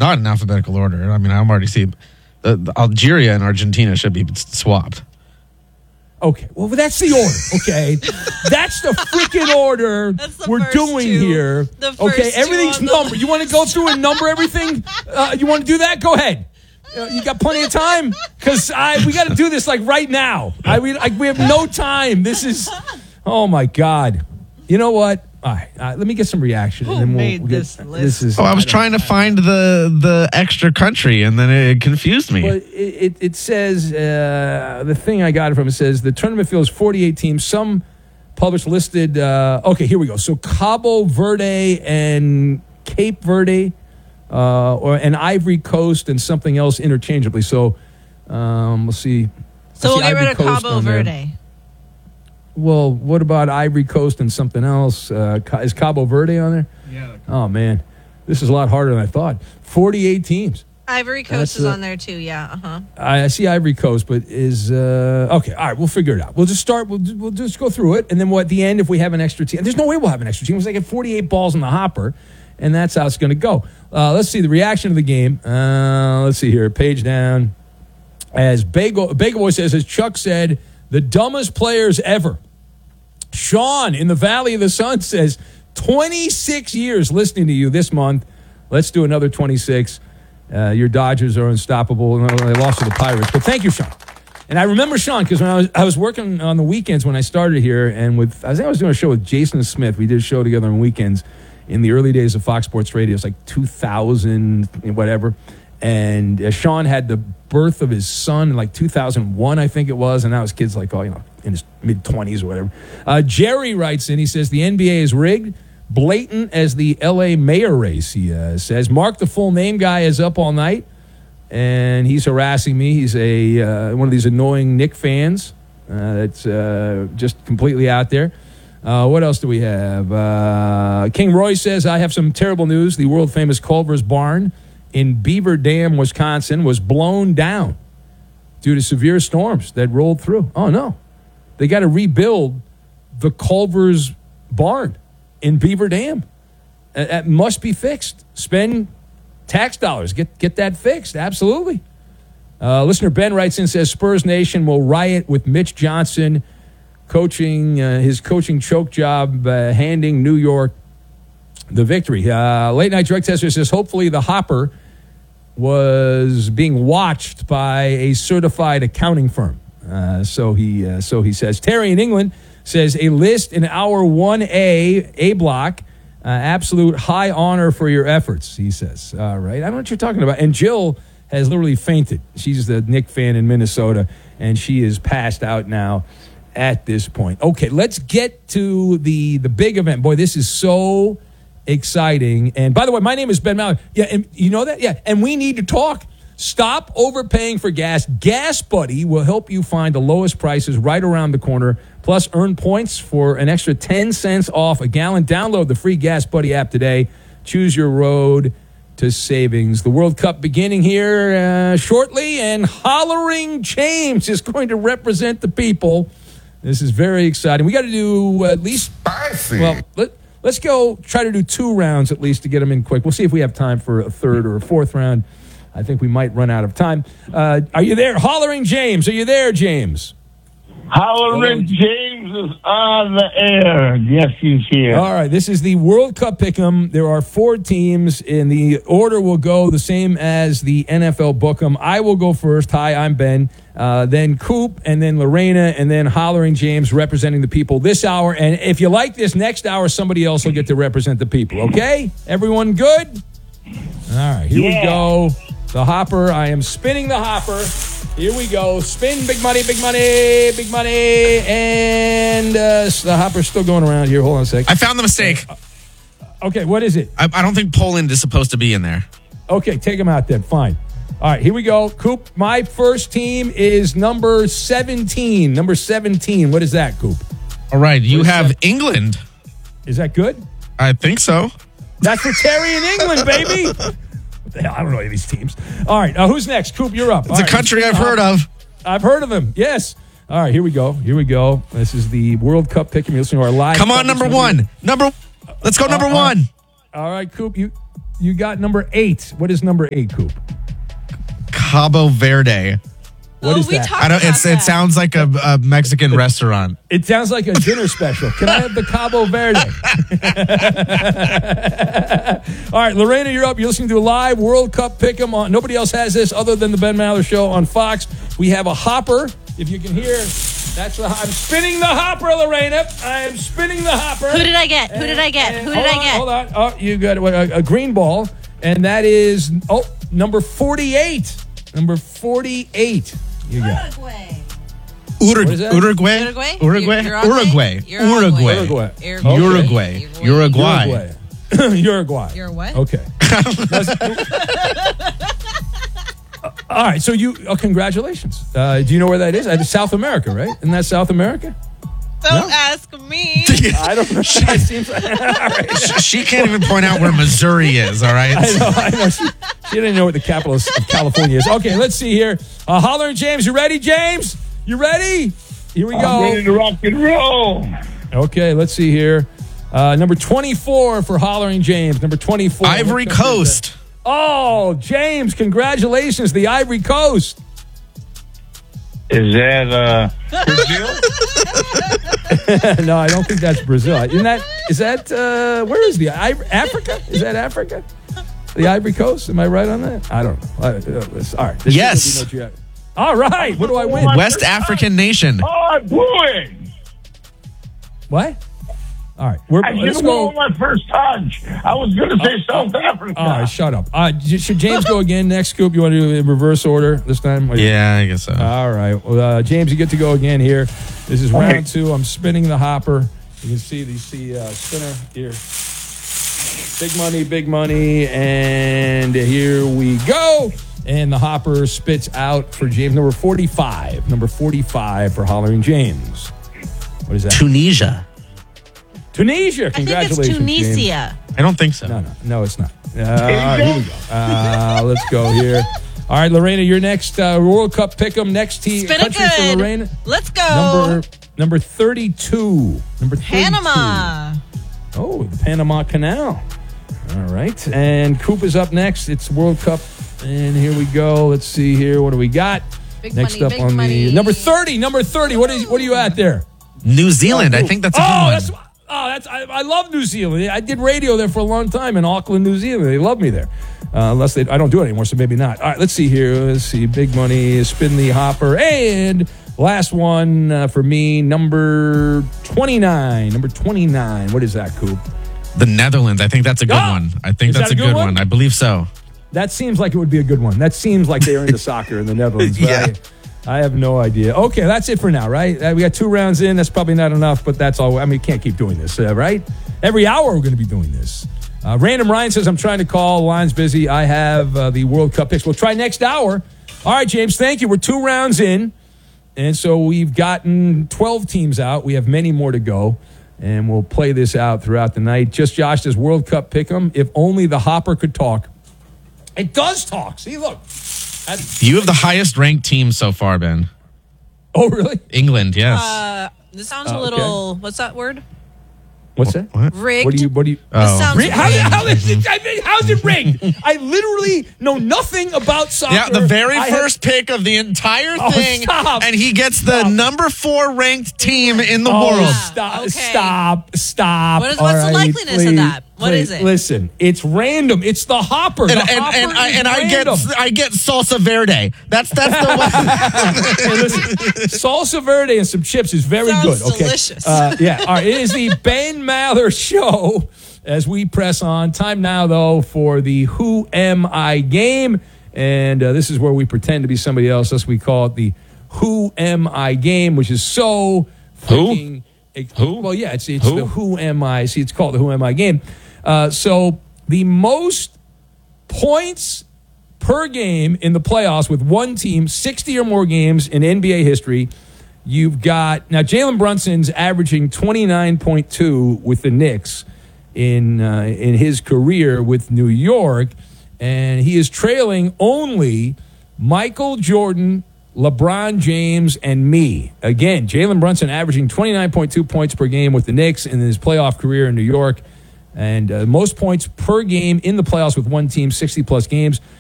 Not in alphabetical order. I mean, I'm already seeing the Algeria and Argentina should be swapped. Okay, well, that's the order, okay? That's the freaking order we're doing here. Okay, everything's numbered. You want to go through and number everything? You want to do that? Go ahead. You got plenty of time? Because we got to do this, like, right now. We have no time. This is, oh, my God. You know what? All right, let me get some reaction. Who and then made this list? I was trying to find the extra country, and then it confused me. Well, it says, the thing I got it from, it says, the tournament fields 48 teams. Some published listed, okay, here we go. So Cabo Verde and Cape Verde, and Ivory Coast and something else interchangeably. So we'll see. So we'll get rid of Cabo Verde. Well, what about Ivory Coast and something else? Is Cabo Verde on there? Yeah. Oh, man. This is a lot harder than I thought. 48 teams. Ivory Coast is on there, too. Yeah, uh-huh. I see Ivory Coast, but is... okay, all right, we'll figure it out. We'll just start... We'll just go through it, and then at the end, if we have an extra team... There's no way we'll have an extra team. It's like 48 balls in the hopper, and that's how it's going to go. Let's see the reaction of the game. Let's see here. Page down. As Bagel Boy says, as Chuck said... The dumbest players ever. Sean in the Valley of the Sun says, 26 years listening to you this month. Let's do another 26. Your Dodgers are unstoppable. They lost to the Pirates. But thank you, Sean. And I remember Sean because when I was working on the weekends when I started here, and I think I was doing a show with Jason Smith. We did a show together on weekends in the early days of Fox Sports Radio. It's like 2000, whatever. And Sean had the birth of his son in like 2001, I think it was. And now his kid's like, in his mid-20s or whatever. Jerry writes in, he says, the NBA is rigged, blatant as the L.A. mayor race, he says. Mark, the full name guy, is up all night, and he's harassing me. He's one of these annoying Knick fans that's just completely out there. What else do we have? King Roy says, I have some terrible news. The world-famous Culver's Barn in Beaver Dam, Wisconsin, was blown down due to severe storms that rolled through. Oh, no. They got to rebuild the Culver's Barn in Beaver Dam. That must be fixed. Spend tax dollars. Get that fixed. Absolutely. Listener Ben writes in, says, Spurs Nation will riot with Mitch Johnson coaching his coaching choke job, handing New York the victory. Late Night Drug Tester says, hopefully the Hopper was being watched by a certified accounting firm. So he says. Terry in England says, a list in our 1A, A block, absolute high honor for your efforts, he says. All right. I don't know what you're talking about. And Jill has literally fainted. She's the Knick fan in Minnesota, and she is passed out now at this point. Okay, let's get to the big event. Boy, this is so exciting. And by the way, my name is Ben Mallory. Yeah, and you know that? Yeah, and we need to talk. Stop overpaying for gas. Gas Buddy will help you find the lowest prices right around the corner. Plus, earn points for an extra 10 cents off a gallon. Download the free Gas Buddy app today. Choose your road to savings. The World Cup beginning here shortly, and Hollering James is going to represent the people. This is very exciting. We got to do at least... Spicy. Well, let's go try to do 2 rounds at least to get them in quick. We'll see if we have time for a third or a fourth round. I think we might run out of time. Are you there? Hollering James. Are you there, James? Hollering James is on the air. Yes, he's here. All right. This is the World Cup Pick'em. There are 4 teams, and the order will go the same as the NFL Book'em. I will go first. Hi, I'm Ben. Then Coop, and then Lorena, and then Hollering James representing the people this hour. And if you like this next hour, somebody else will get to represent the people. Okay? Everyone good? All right. Here we go. The hopper. I am spinning the hopper. Here we go. Spin, big money, big money, big money. And the hopper's still going around here. Hold on a sec. I found the mistake. Okay, what is it? I don't think Poland is supposed to be in there. Okay, take them out then. Fine. All right, here we go. Coop, my first team is number 17. Number 17. What is that, Coop? All right, you have England. Is that good? I think so. That's for Terry in England, baby. What the hell? I don't know any of these teams. All right, who's next? Coop, you're up. It's a country I've heard of. I've heard of them, yes. All right, here we go. Here we go. This is the World Cup pick. You're listening to our live. Come on, number one. Let's go, number one. All right, Coop, You got number 8. What is number 8, Coop? Cabo Verde. What is that? I don't. It sounds like a Mexican restaurant. It sounds like a dinner special. Can I have the Cabo Verde? All right, Lorena, you're up. You're listening to a live World Cup Pick'em on. Nobody else has this other than the Ben Maller Show on Fox. We have a hopper. If you can hear, I'm spinning the hopper, Lorena. I am spinning the hopper. Who did I get? Who did I get? Hold on. Oh, you got a green ball, and that is number 48. Number 48. You got Uruguay. Uruguay. You're what? Okay. All right. So congratulations. Do you know where that is? It's South America, right? Isn't that South America? Don't ask me. I don't know. She can't even point out where Missouri is, all right? I know. She didn't know what the capital of California is. Okay, let's see here. Hollering James, you ready, James? You ready? Here we go. I'm ready to rock and roll. Okay, let's see here. Number 24 for Hollering James. Number 24. Ivory Coast. Oh, James, congratulations. The Ivory Coast. Is that Brazil? No, I don't think that's Brazil. Is that where is Africa? Is that Africa? The Ivory Coast? Am I right on that? I don't know. All right. Yes. All right. What do I win? West African nation. Oh, I blew it. What? All right. I didn't go on my first touch. I was going to say South Africa. All right, shut up. Should James go again next, Scoop? You want to do it in reverse order this time? Yeah, I guess so. All right. Well, James, you get to go again here. This is round 2. I'm spinning the hopper. You can see the spinner here. Big money. And here we go. And the hopper spits out for James. Number 45. Number 45 for Hollering James. What is that? Tunisia. Congratulations. I think it's Tunisia. James. I don't think so. No, it's not. All right, here we go. Let's go here. All right, Lorena, you're next. World Cup Pick'em. Next team. Spin it Country good. for Lorena. Let's go. Number 32. Number 32. Panama. Oh, the Panama Canal. All right. And Coop is up next. It's World Cup. And here we go. Let's see here. What do we got? Next up on the number 30. Number 30. What are you at there? New Zealand. I think that's a good one. I love New Zealand. I did radio there for a long time in Auckland, New Zealand. They love me there. Unless I don't do it anymore, so maybe not. All right, let's see here. Let's see. Big money, spin the hopper. And last one for me, number 29. Number 29. What is that, Coop? The Netherlands. I think that's a good one. I think that's a good one. I believe so. That seems like it would be a good one. That seems like they are into soccer in the Netherlands. Yeah. I have no idea. Okay, that's it for now, right? We got 2 rounds in. That's probably not enough, but that's all. I mean, you can't keep doing this, right? Every hour we're going to be doing this. Random Ryan says, I'm trying to call. Line's busy. I have the World Cup picks. We'll try next hour. All right, James, thank you. We're 2 rounds in, and so we've gotten 12 teams out. We have many more to go, and we'll play this out throughout the night. Just Josh does World Cup Pick'em. If only the hopper could talk. It does talk. See, look. You have the highest ranked team so far, Ben. Oh, really? England, yes. This sounds a little. What's that word? What's that? What? Rigged. What do you? This sounds rigged. How's it rigged? I literally know nothing about soccer. Yeah, the very first pick of the entire thing, and he gets the number 4 ranked team in the world. Stop! Okay. Stop! What's the likeliness of that? What is it? Listen, it's random. It's the hopper. And I get salsa verde. That's the one. Hey, listen, salsa verde and some chips is very Sounds good. Okay, delicious. yeah. All right. It is the Ben Maller Show as we press on. Time now, though, for the Who Am I game, and this is where we pretend to be somebody else. Thus, we call it the Who Am I game, which is so freaking. Who? Well, yeah. It's the Who Am I. See, it's called the Who Am I game. So the most points per game in the playoffs with one team, 60 or more games in NBA history. You've got now Jalen Brunson's averaging 29.2 with the Knicks in his career with New York, and he is trailing only Michael Jordan, LeBron James, and me. Again, Jalen Brunson averaging 29.2 points per game with the Knicks in his playoff career in New York. And most points per game in the playoffs with one team, 60-plus games.